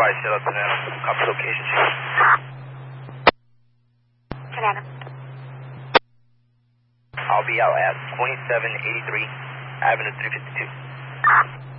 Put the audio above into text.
advise set up Savannah. Copy location change. Savannah. I'll be out at 2783 Avenue 352.